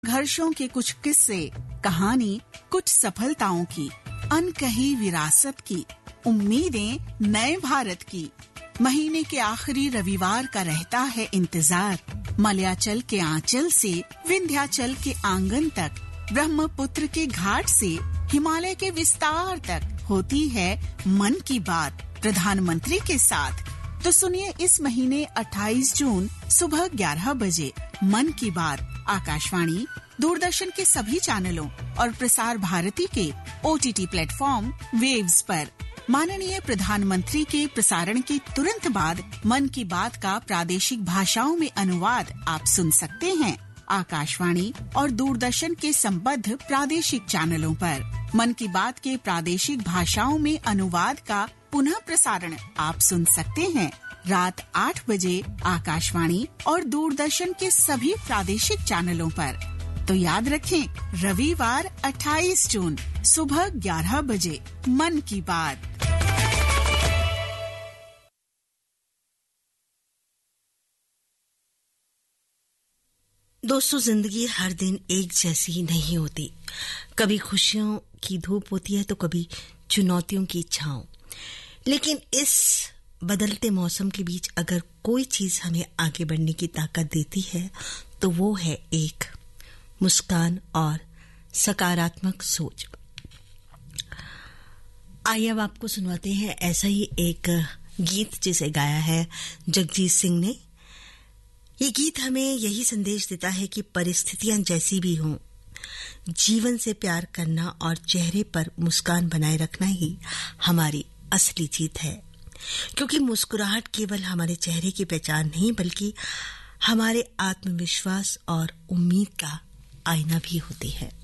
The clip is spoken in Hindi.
संघर्षों के कुछ किस्से, कहानी, कुछ सफलताओं की, अनकही विरासत की, उम्मीदें नए भारत की। महीने के आखिरी रविवार का रहता है इंतजार। मलयाचल के आंचल से विंध्याचल के आंगन तक, ब्रह्मपुत्र के घाट से हिमालय के विस्तार तक होती है मन की बात प्रधानमंत्री के साथ। तो सुनिए इस महीने 28 जून सुबह 11 बजे मन की बात आकाशवाणी, दूरदर्शन के सभी चैनलों और प्रसार भारती के OTT प्लेटफॉर्म वेव्स पर। माननीय प्रधानमंत्री के प्रसारण के तुरंत बाद मन की बात का प्रादेशिक भाषाओं में अनुवाद आप सुन सकते हैं आकाशवाणी और दूरदर्शन के संबद्ध प्रादेशिक चैनलों पर। मन की बात के प्रादेशिक भाषाओं में अनुवाद का पुनः प्रसारण आप सुन सकते हैं रात 8 बजे आकाशवाणी और दूरदर्शन के सभी प्रादेशिक चैनलों पर। तो याद रखें, रविवार 28 जून सुबह 11 बजे मन की बात। दोस्तों, जिंदगी हर दिन एक जैसी नहीं होती। कभी खुशियों की धूप होती है तो कभी चुनौतियों की छांव। लेकिन इस बदलते मौसम के बीच अगर कोई चीज हमें आगे बढ़ने की ताकत देती है तो वो है एक मुस्कान और सकारात्मक सोच। आइए अब आपको सुनवाते हैं ऐसा ही एक गीत जिसे गाया है जगजीत सिंह ने। ये गीत हमें यही संदेश देता है कि परिस्थितियां जैसी भी हों, जीवन से प्यार करना और चेहरे पर मुस्कान बनाए रखना ही हमारी असली जीत है। क्योंकि मुस्कुराहट केवल हमारे चेहरे की पहचान नहीं बल्कि हमारे आत्मविश्वास और उम्मीद का आईना भी होती है।